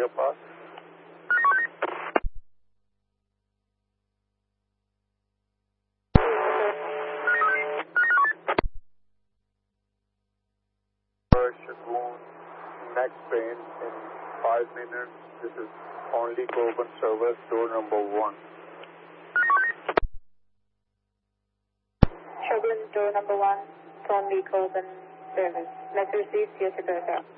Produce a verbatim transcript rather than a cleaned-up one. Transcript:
Deer Park. Shagun, next train in five minutes. This is only Coburn service, door number one. Shagun, door number one, only Coburn service. Let's receive, yes, Jakarta.